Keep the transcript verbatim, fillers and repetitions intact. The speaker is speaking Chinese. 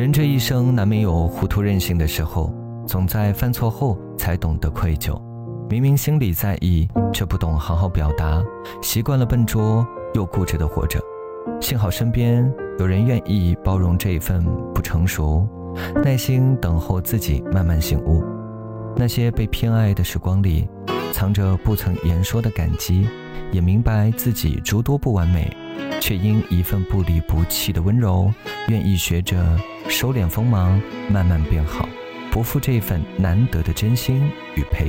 人这一生难免有糊涂任性的时候，总在犯错后才懂得愧疚。明明心里在意，却不懂好好表达，习惯了笨拙又固执地活着。幸好身边有人愿意包容这一份不成熟，耐心等候自己慢慢醒悟。那些被偏爱的时光里，藏着不曾言说的感激，也明白自己诸多不完美，却因一份不离不弃的温柔，愿意学着收敛锋芒，慢慢变好，不负这份难得的真心与陪